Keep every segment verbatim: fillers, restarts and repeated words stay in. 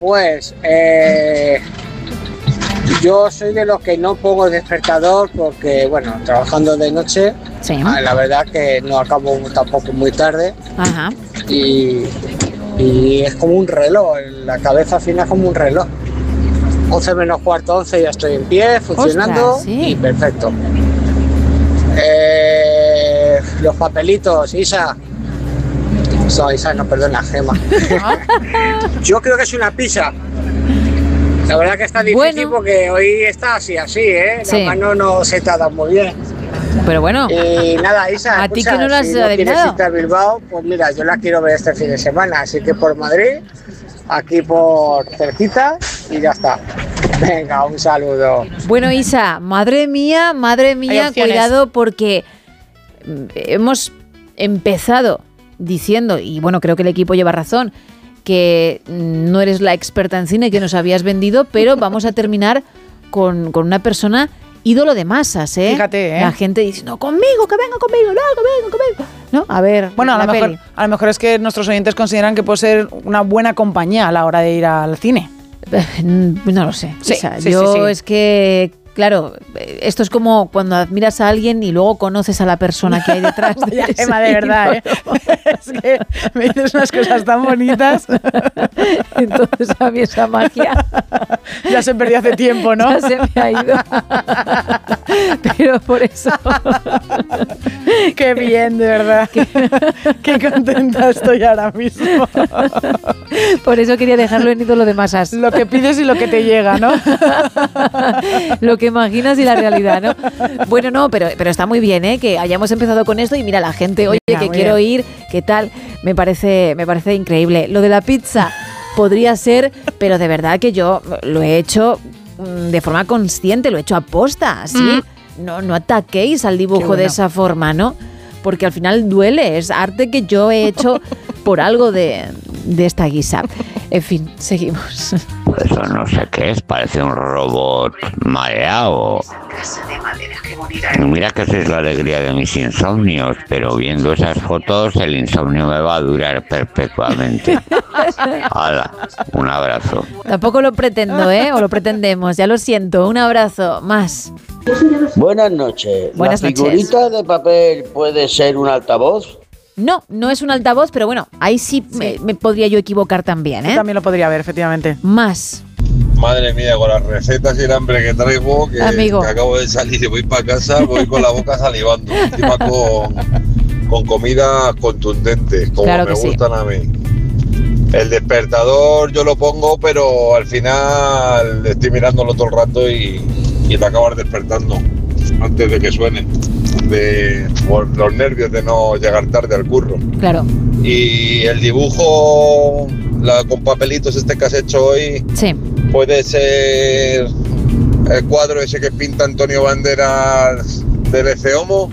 Pues eh, yo soy de los que no pongo el despertador porque, bueno, trabajando de noche, sí. La verdad que no acabo tampoco muy tarde. Ajá. Y, y es como un reloj, la cabeza al final es como un reloj. once menos cuarto, once ya estoy en pie, funcionando. Ostras, sí. Y perfecto. Eh, los papelitos, Isa. No, Isa, no, perdona, Gema. Yo creo que es una pizza. La verdad que está difícil, bueno, porque hoy está así, así, ¿eh? La sí. mano no se te ha dado muy bien. Pero bueno. Y nada, Isa, a escucha, ti que no lo has si no adivinado. quieres irte a Bilbao, pues mira, yo la quiero ver este fin de semana, así que por Madrid, aquí por cerquita y ya está. Venga, un saludo. Bueno, Isa, madre mía, madre mía, cuidado porque hemos empezado diciendo, y bueno, creo que el equipo lleva razón, que no eres la experta en cine que nos habías vendido, pero vamos a terminar con, con una persona ídolo de masas, ¿eh? Fíjate, ¿eh? La gente dice, no, conmigo, que venga conmigo, no, conmigo, conmigo. No, a ver, bueno, a la lo, mejor, peli. a lo mejor es que nuestros oyentes consideran que puede ser una buena compañía a la hora de ir al cine. No lo sé. Sí, o sea, sí, yo sí, sí. es que, claro, esto es como cuando admiras a alguien y luego conoces a la persona que hay detrás. De Ya, Emma, de verdad, ¿eh? Es que me dices unas cosas tan bonitas. Entonces a mí esa magia ya se perdió hace tiempo, ¿no? Ya se me ha ido. Pero por eso. Qué bien, de verdad. Qué, Qué contenta estoy ahora mismo. Por eso quería dejarlo en ídolo de masas. Lo que pides y lo que te llega, ¿no? Lo que imaginas y la realidad, ¿no? Bueno, no, pero, pero está muy bien, ¿eh? Que hayamos empezado con esto y mira, la gente, oye, mira, que quiero bien. ir, ¿qué tal? Me parece, me parece increíble. Lo de la pizza podría ser, pero de verdad que yo lo he hecho de forma consciente, lo he hecho a posta, ¿sí? Mm. No, no ataquéis al dibujo bueno. de esa forma, ¿no? Porque al final duele, es arte que yo he hecho por algo de, de esta guisa. En fin, seguimos. Eso no sé qué es, parece un robot mareado. Mira que esa es la alegría de mis insomnios, pero viendo esas fotos el insomnio me va a durar perpetuamente. Hala, un abrazo. Tampoco lo pretendo, ¿eh? O lo pretendemos, ya lo siento. Un abrazo, más. Buenas noches. Buenas ¿La figurita noches. de papel puede ser un altavoz? No, no es un altavoz, pero bueno, ahí sí, sí. Me, me podría yo equivocar también, ¿eh? Sí, también lo podría haber, efectivamente. Más. Madre mía, con las recetas y el hambre que traigo, que, que acabo de salir y voy para casa, voy con la boca salivando. Encima con, con comida contundente, como claro me sí. gustan a mí. El despertador yo lo pongo, pero al final estoy mirándolo todo el rato y, y te acabas despertando antes de que suene. De por los nervios de no llegar tarde al curro. Claro. Y el dibujo la, con papelitos este que has hecho hoy, sí. puede ser el cuadro ese que pinta Antonio Banderas del Eceomo.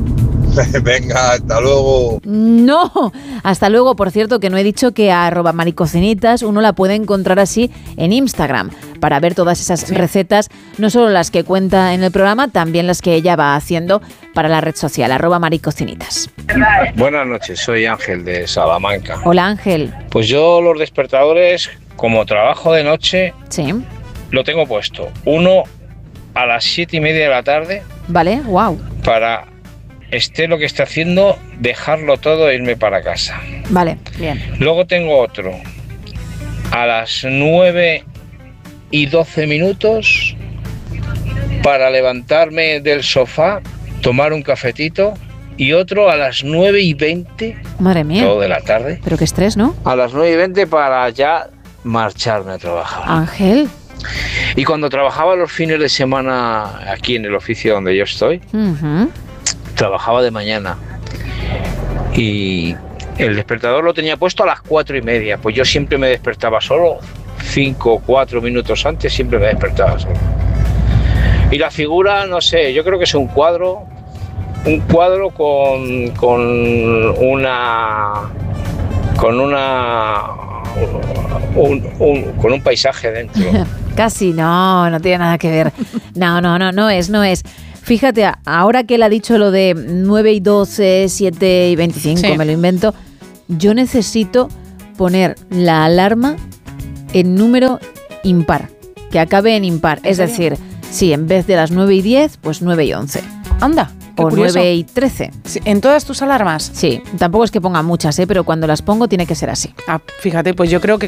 Venga, hasta luego. No, hasta luego. Por cierto, que no he dicho que a arroba maricocinitas uno la puede encontrar así en Instagram para ver todas esas sí. recetas, no solo las que cuenta en el programa, también las que ella va haciendo para la red social, arroba maricocinitas. Buenas noches, soy Ángel de Salamanca. Hola, Ángel. Pues yo los despertadores, como trabajo de noche, sí. lo tengo puesto. Uno a las siete y media de la tarde. Vale, wow. Para... esté lo que esté haciendo, dejarlo todo e irme para casa. Vale, bien. Luego tengo otro a las nueve y doce minutos para levantarme del sofá, tomar un cafetito, y otro a las nueve y veinte. Madre mía. Todo de la tarde. Pero qué estrés, ¿no? A las nueve y veinte para ya marcharme a trabajar. Ángel. Y cuando trabajaba los fines de semana aquí en el oficio donde yo estoy, uh-huh. trabajaba de mañana y el despertador lo tenía puesto a las cuatro y media, pues yo siempre me despertaba solo, cinco o cuatro minutos antes siempre me despertaba solo. Y la figura, no sé, yo creo que es un cuadro, un cuadro con, con una, con una, un, un, con un paisaje dentro. Casi, no, no tiene nada que ver. No, no, no, no es, no es. Fíjate, ahora que él ha dicho lo de nueve y doce, siete y veinticinco, sí. me lo invento, yo necesito poner la alarma en número impar, que acabe en impar. Es decir, sí, en vez de las nueve y diez, pues nueve y once. Anda. O nueve y trece. Sí, ¿en todas tus alarmas? Sí, tampoco es que ponga muchas, ¿eh? Pero cuando las pongo tiene que ser así. Ah, fíjate, pues yo creo que